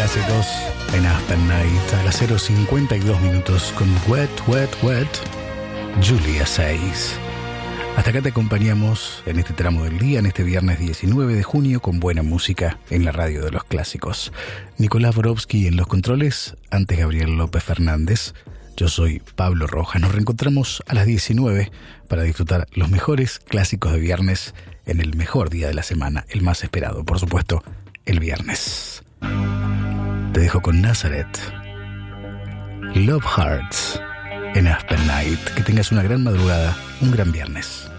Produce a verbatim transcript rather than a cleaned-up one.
clásicos en Aspen Night a las cero cincuenta y dos minutos con Wet, Wet, Wet, Julia seis. Hasta acá te acompañamos en este tramo del día, en este viernes diecinueve de junio, con buena música en la radio de los clásicos. Nicolás Borowski en los controles, antes Gabriel López Fernández. Yo soy Pablo Rojas. Nos reencontramos a las diecinueve para disfrutar los mejores clásicos de viernes en el mejor día de la semana, el más esperado, por supuesto, el viernes. Te dejo con Nazareth, Love Hearts en Aspen Night. Que tengas una gran madrugada, un gran viernes.